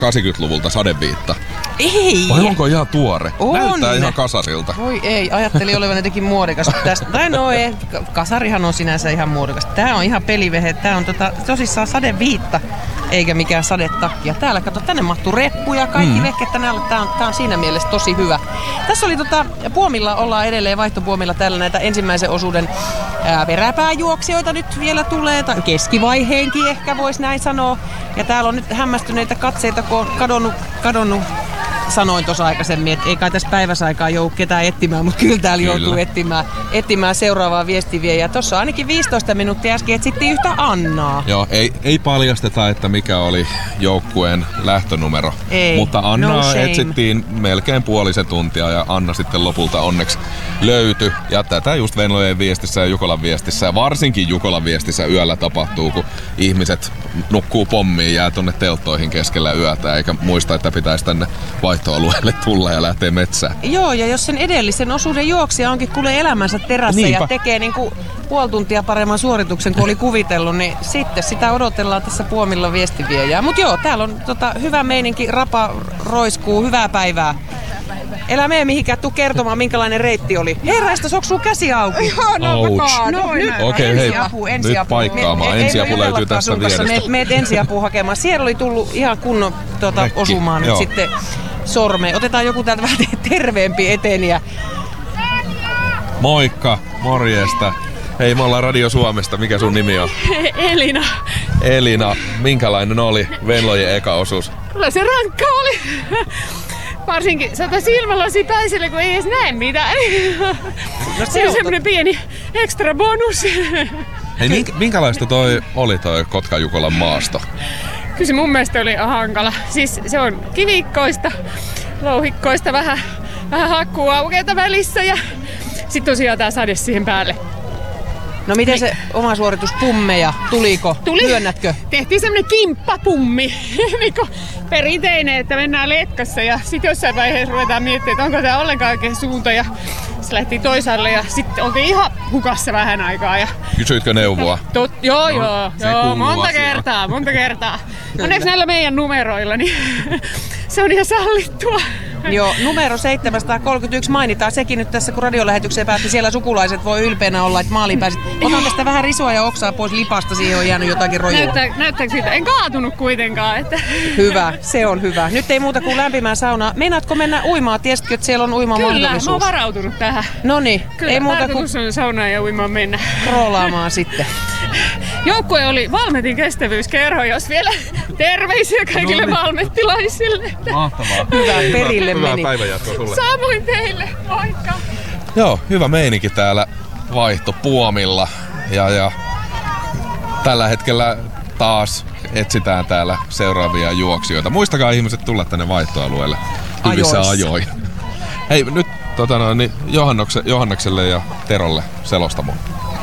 80-luvulta sadeviitta. Ei! Vai onko ihan tuore? On. Näyttää ihan kasarilta. Voi ei, ajattelin olevan jotenkin muodikas tästä. Tai no ei, kasarihan on sinänsä ihan muodikas. Tää on ihan pelivehe, tää on tosissaan sadeviitta, eikä mikään sadetakki. Ja täällä kato, tänne mahtuu reppuja, kaikki vehket tänne alle. Tää on siinä mielessä tosi hyvä. Tässä oli puomilla, ollaan edelleen vaihtopuomilla täällä näitä ensimmäisen osuuden peräpääjuoksijoita nyt vielä tulee, tai keskivaiheenkin ehkä voisi näin sanoa. Ja täällä on nyt hämmästyneitä katseita, kun on kadonnut. Sanoin tuossa aikaisemmin, että ei kai tässä päiväsaikaa joudu ketään etsimään, mutta kyllä täällä joutuu etsimään seuraavaa viestiviejää. Tuossa ainakin 15 minuuttia äsken etsittiin yhtä Annaa. Joo, ei paljasteta, että mikä oli joukkueen lähtönumero. Ei, mutta Annaa no etsittiin melkein puolisen tuntia ja Anna sitten lopulta onneksi löytyi. Ja tätä just Venlojen viestissä ja Jukolan viestissä ja varsinkin Jukolan viestissä yöllä tapahtuu, kun ihmiset nukkuu pommiin, jää tonne telttoihin keskellä yötä eikä muista, että pitäisi tänne vaihtoalueelle tulla ja lähtee metsään. Joo, ja jos sen edellisen osuuden juoksija onkin kuule elämänsä terässä ja tekee niinku puoli tuntia paremman suorituksen kuin oli kuvitellut, niin sitten sitä odotellaan tässä puomilla viestiviejää. Mut joo, täällä on hyvä meininki, rapa roiskuu, hyvää päivää. Elä mene mihinkään, tuu kertomaan minkälainen reitti oli. Herraista, onko sun käsi auki? Joo, no nyt okei, hei, nyt paikkaamaan. Ensiapu löytyy tässä vierestä. Meet ensiapua hakemaan. Siellä oli tullut ihan kunnon osumaan nyt sitten sormeen. Otetaan joku täältä vähän terveempi eteen. Moikka, morjesta. Hei, me ollaan Radio Suomesta. Mikä sun nimi on? Elina. Elina, minkälainen oli Venlojen eka osuus? Kyllä se rankka oli. Varsinkin silmälasi päiselle, kun ei edes näe mitään. No se on semmonen pieni ekstra bonus. Hei, minkälaista oli toi Kotka-Jukolan maasto? Kyllä se mun mielestä oli hankala. Siis se on kivikkoista, louhikkoista, vähän hakkuuaukeita välissä ja sitten tosiaan tää sade siihen päälle. No miten se oma suoritus, pummeja, tuliko? Myönnätkö? Tehtiin semmonen kimppapummi, niinku perinteinen, että mennään letkassa ja sitten jossain vaiheessa ruvetaan miettimään, että onko tää ollenkaan oikein suunta ja se lähti toisaalle ja sitten oltiin ihan hukassa vähän aikaa. Ja kysyitkö neuvoa? Joo, monta kertaa. Onneksi näillä meidän numeroilla, niin se on ihan sallittua. Joo, numero 731 mainitaan sekin nyt tässä, kun radiolähetykseen päätti. Siellä sukulaiset voi ylpeänä olla, että maaliin pääsit. Otan tästä vähän risua ja oksaa pois lipasta, siihen on jäänyt jotakin rojua. Näyttääkö siitä? En kaatunut kuitenkaan. Että. Hyvä, se on hyvä. Nyt ei muuta kuin lämpimään saunaan. Meinaatko mennä uimaan? Tiesitkö, että siellä on uimamahdollisuus? Kyllä, mä oon varautunut tähän. Noniin, ei muuta kuin on saunaan ja uimaan mennä. roolaamaan sitten. Joukkue oli Valmetin kestävyyskerho, jos vielä terveisiä kaikille valmettilaisille. Mahtavaa. Hyvä, perille hyvää meni. päivänjatkoa sulle. Samoin teille, moikka! Joo, hyvä meininki täällä vaihtopuomilla. Ja tällä hetkellä taas etsitään täällä seuraavia juoksijoita. Muistakaa ihmiset tulla tänne vaihtoalueelle hyvissä ajoin. Hei, nyt Johannekselle ja Terolle selostamo.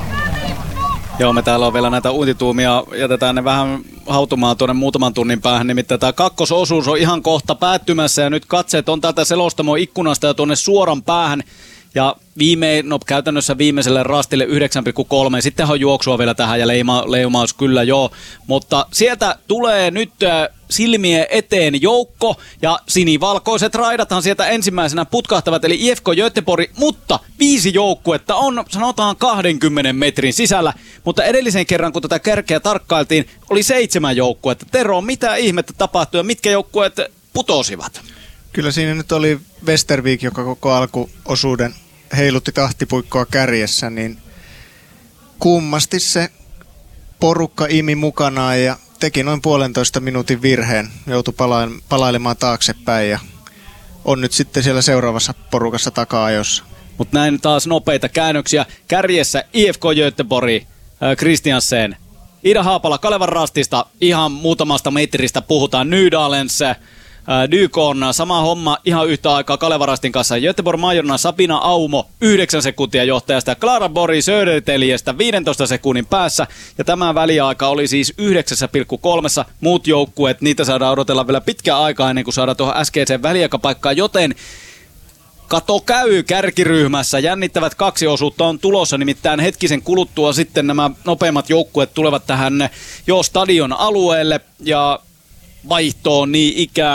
Joo, me täällä on vielä näitä uintituumia, jätetään ne vähän hautumaan tuonne muutaman tunnin päähän, nimittäin tämä kakkososuus on ihan kohta päättymässä ja nyt katseet on täältä selostamon ikkunasta ja tuonne suoran päähän ja käytännössä viimeiselle rastille 9,3, sittenhän on juoksua vielä tähän ja leimaus kyllä joo, mutta sieltä tulee nyt silmien eteen joukko ja sinivalkoiset raidathan sieltä ensimmäisenä putkahtavat eli IFK Göteborg, mutta 5 joukkuetta on sanotaan 20 metrin sisällä, mutta edellisen kerran kun tätä kärkeä tarkkailtiin oli 7 joukkuetta. Tero, mitä ihmettä tapahtui ja mitkä joukkueet putosivat? Kyllä siinä nyt oli Westervik, joka koko alkuosuuden heilutti tahtipuikkoa kärjessä, niin kummasti se porukka imi mukanaan ja teki noin 1,5 minuutin virheen, joutui palailemaan taaksepäin ja on nyt sitten siellä seuraavassa porukassa taka-ajossa. Mutta näin taas nopeita käännöksiä. Kärjessä IFK Göteborg, Christiansen, Ida Haapala Kalevan rastista, ihan muutamasta metristä puhutaan Nydalens, Dykon, sama homma ihan yhtä aikaa Kalevarastin kanssa. Göteborg Majorna Sabina Aumo 9 sekuntia johtajasta ja Klara Borg Söderteljestä 15 sekunnin päässä. Ja tämä väliaika oli siis 9,3. Muut joukkueet, niitä saadaan odotella vielä pitkään aikaa ennen kuin saadaan tuohon äskeiseen väliaikapaikkaan, joten kato käy kärkiryhmässä. Jännittävät 2 osuutta on tulossa, nimittäin hetkisen kuluttua sitten nämä nopeimmat joukkueet tulevat tähän jo stadion alueelle ja vaihtoon niin ikään.